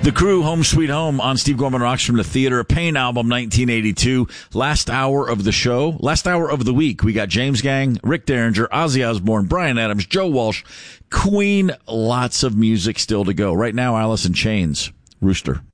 The Crew, Home Sweet Home on Steve Gorman Rocks from the Theater. A Pain album, 1982. Last hour of the show. Last hour of the week. We got James Gang, Rick Derringer, Ozzy Osbourne, Bryan Adams, Joe Walsh, Queen. Lots of music still to go. Right now, Alice in Chains, Rooster.